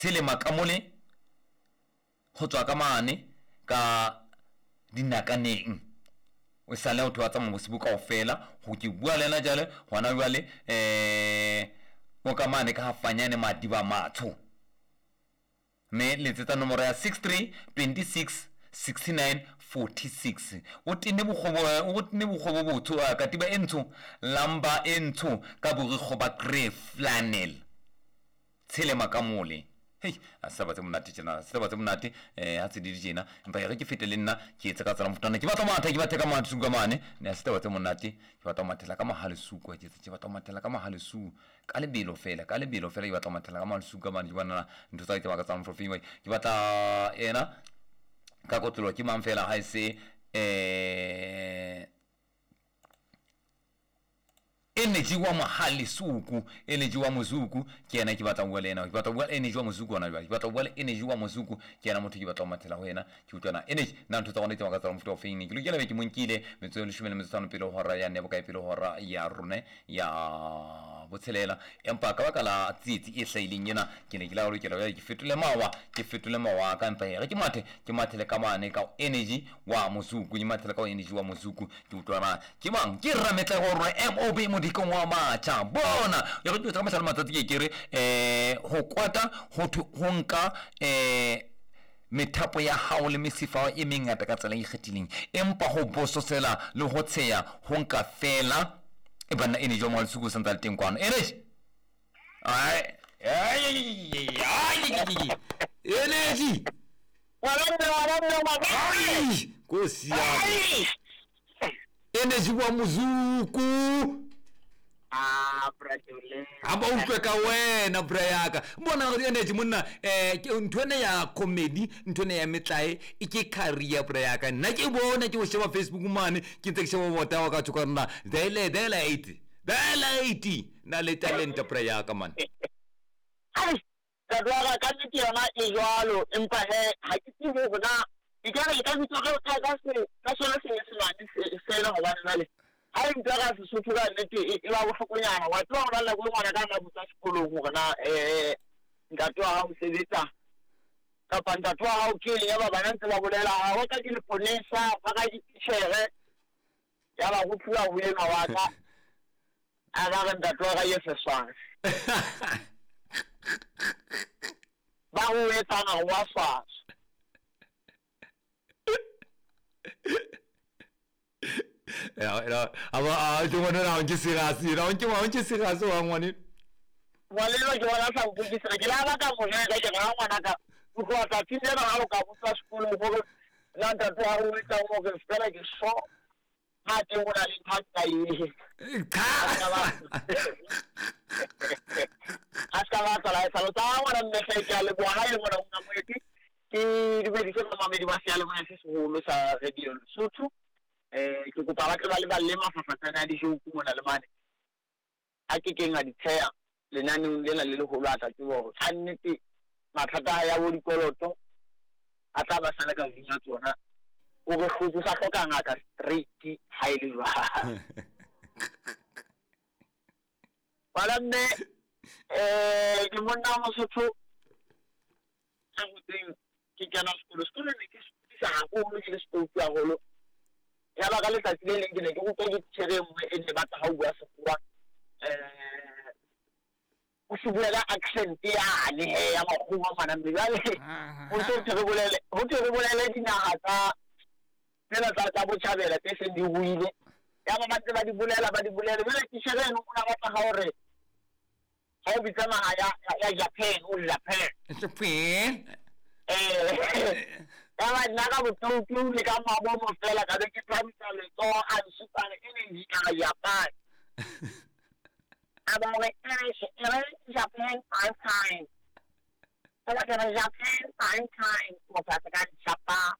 tshele makamole go tswa ka mane ka dinakaneng o sa le o twa tsa mo bosibuka ofela go ke bua lena jale gona jale o ka mane ka fanyane madiba matsho me letsetsa nomoro ya 63 26 69 46 o tine bogobo botho ka tiba entsho lamba entsho ka borikgo ba grey flannel tshele makamole hey asaba tse monate tsena se ba tse monate ha tse di ditsena empa re ke fetele nna ke etsa ka tsala mfutana ke batla matha ke bathe ka mathu ka mane ne se taba tse monate ke batla mathela ka mahale suku ke etsa ke batla mathela ka mahale su ka lebelo fela ke batla mathela ka mahale suku ka mane ke bana ntho tsa ke ba ka tsama for fame ke batla ena ka kotlolo ke mang fela ha se energy wa mahali suku energy wa muzuku ke yana ke batla bua le ena ke batla bua energy wa muzuku ona ke batla bua energy wa muzuku ke yana motho ke batla mathela ho yena ke utlwana energy na ntho tsa bona ke tsa mfuta of fame ke lokela be ke monkile metso le 15 pele hora ya ne bokae pele hora ya rone ya botshelela empa ka baka la tsitsi e hlaileng yena ke ne ke la lokela ke fetole mawa ka empa ke mathele ka mane ka energy wa muzuku ke mathele ka energy wa muzuku ke utlwana ke mang ke rametle gore MOB modikong wa matha bona ya go tsa masala matsatsi ke re ho kwata ho nka methapo ya hao le mesifa e mengata ka tsela e kgethileng empa ho bososela le ho tsheya ho nka fela e bana ene jo mo suku santale teng kwano energy energy kosi energy wa muzuku bradole aba utlwe ka wena bra yaka bona gore energy monna ntone ya comedy ntone ya metlae e ke career bra yaka nna ke bona ke o sheba Facebook mane ke ntse ke sheba bota wa ka tshoko rena daylight na le talent bra yaka man ka dwa ka ntse yona e jwalo empa ha ke tsebe bona e ka re ka bitso ka sona se se la ba nna le ha e ntse se sotho ka nnete e ba bohlokonyana wa tlo hona la go ngwana ka nna botsa sekolong gore na ntate wa ha o sebetsa ka ntate wa ha o ke ya ba bana ntse ba bolela ha o ka ke le ponesa ba ka ditšhere ya ba go thuwa ho ena wa ka a ga re ntate wa ga ye seswana ba ho etsa wa fa aba ke bona ra ke serasi wa ngwane walelo ke wala sa go tsisa ke la ba ka mo ga ke ga ngwana ka go tla tsine ba ga ka botsa sekolo go la ntate wa o etsa mo ke fela ke so ha te go na le thata e aska ba tsala sa lo ta ngwana mme ke ke le bona le ngwana una mo ke di be di se mamedi ba se le mo se solo sa radio Lesotho ke go ba ke ba le ba le mafafatsana di show ku mona le mane a ke kenga di tsaya lenaneng lena le go lwatsa ke bo tshannete mathata ya bo dikoloto a tla ba sala ka vinya tsona o go khutsa sa hloka ngaka straight ha ile ba wala mme ke monna mo sotho a go teng ke kana sekolo ne ke sa go mo ke stop ya golo ya ba ka le tsa tsile leng ke ne ke go ke tshere mo e ne ba tla bua sekgowa o se bua ka accent ya ne ya makgowa mana mbele o tle re bolele dinaga tsa tsela tsa botjhabela tse se di buile ya ba batse ba di bulela bele ke tshere no ona ba tla hore ha o bitsa naga ya Japan o Japan ya ba nna ka botlhoko le ka mabomo fela ka ke tlamisa le tso a nsupane energy ka Japan about Japan prime time. So like Japan prime time for Japan Japan.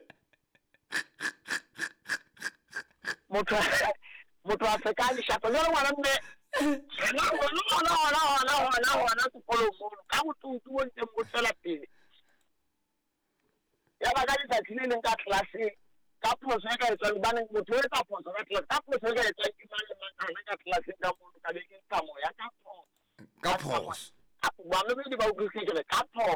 Moto African Japan. No one me. No to follow mo. Ka go tu wonte mo tsela pele. Ya ba ka ditsa tsine nka class ka poso ka etsa le bana motho e tsa poso ka poso ka etsa ke mang le mang ka class ka mo ka le ke ka mo ya ka poso mamedi ba utlwisitse ka pho